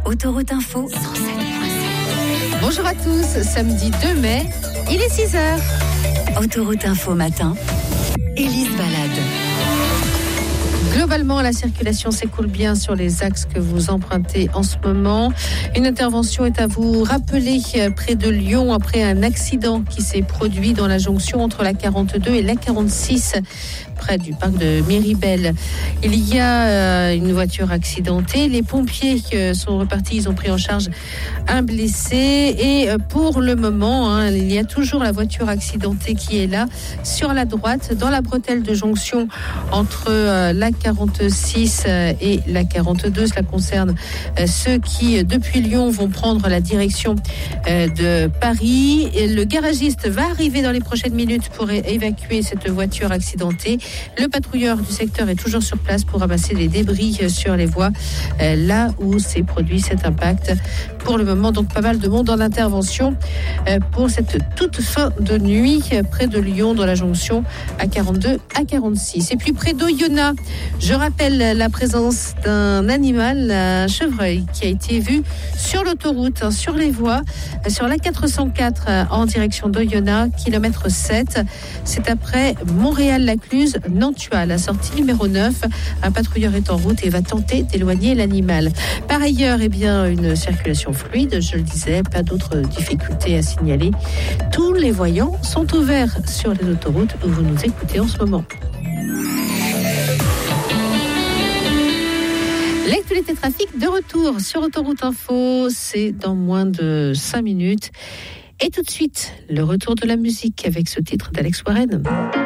Autoroute Info 107.7. Bonjour à tous, samedi 2 mai, il est 6h. Autoroute Info matin, Élise Balade. Globalement, la circulation s'écoule bien sur les axes que vous empruntez en ce moment. Une intervention est à vous rappeler près de Lyon après un accident qui s'est produit dans la jonction entre la 42 et la 46 près du parc de Méribel. Il y a une voiture accidentée. Les pompiers sont repartis, ils ont pris en charge un blessé et pour le moment, il y a toujours la voiture accidentée qui est là sur la droite dans la bretelle de jonction entre la 46 et la 42. Cela concerne ceux qui depuis Lyon vont prendre la direction de Paris. Et le garagiste va arriver dans les prochaines minutes pour évacuer cette voiture accidentée. Le patrouilleur du secteur est toujours sur place pour ramasser les débris sur les voies là où s'est produit cet impact. Pour le moment, donc pas mal de monde en intervention pour cette toute fin de nuit près de Lyon dans la jonction à 42 à 46. Et puis près d'Oyonnax, je rappelle la présence d'un animal, un chevreuil qui a été vu sur l'autoroute, sur les voies, sur la 404 en direction d'Oyonnax, kilomètre 7. C'est après Montréal-Lacluse, Nantua, la sortie numéro 9. Un patrouilleur est en route et va tenter d'éloigner l'animal. Par ailleurs, une circulation fluide, je le disais, pas d'autres difficultés à signaler. Tous les voyants sont ouverts sur les autoroutes où vous nous écoutez en ce moment. L'actualité trafic de retour sur Autoroute Info, c'est dans moins de 5 minutes. Et tout de suite, le retour de la musique avec ce titre d'Alex Warren.